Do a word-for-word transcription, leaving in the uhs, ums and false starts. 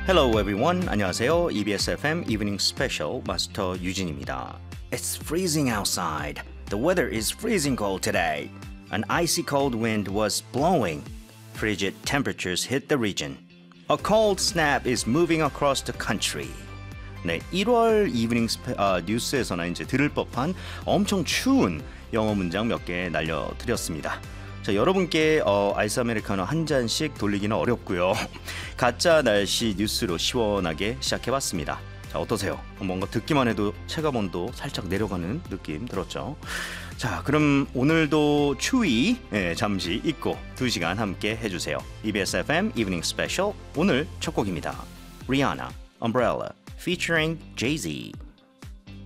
Hello everyone. 안녕하세요. 이비에스 에프엠 Evening Special 마스터 유진입니다. It's freezing outside. The weather is freezing cold today. An icy cold wind was blowing. Frigid temperatures hit the region. A cold snap is moving across the country. 네, 일월 이브닝 스페, 아, 뉴스에서나 이제 들을 법한 엄청 추운 영어 문장 몇 개 날려드렸습니다. 자, 여러분께 어, 아이스 아메리카노 한 잔씩 돌리기는 어렵고요. 가짜 날씨 뉴스로 시원하게 시작해봤습니다. 자, 어떠세요? 뭔가 듣기만 해도 체감온도 살짝 내려가는 느낌 들었죠? 자, 그럼 오늘도 추위 예, 잠시 잊고 두 시간 함께 해주세요. 이비에스 에프엠 Evening Special 오늘 첫 곡입니다. Rihanna, Umbrella, featuring Jay-Z.